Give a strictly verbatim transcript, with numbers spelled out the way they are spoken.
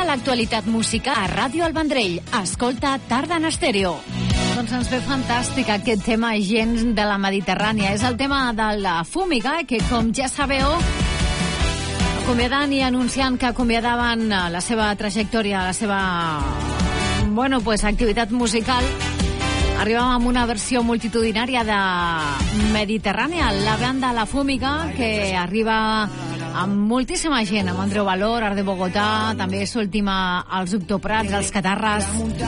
l'actualitat musical a Ràdio El Vendrell. Escolta Tarda en Estèreo. Doncs ens ve fantàstic aquest tema Gens de la Mediterrània. És el tema de la Fúmiga, que com ja sabeu, acomiadant i anunciant que acomiadaven la seva trajectòria, la seva bueno, pues, activitat musical, arribàvem amb una versió multitudinària de Mediterrània, la banda La Fúmiga, que arriba amb moltíssima gent, amb Andreu Valor, Art de Bogotà, també s'última als Octoprats, als Catarres,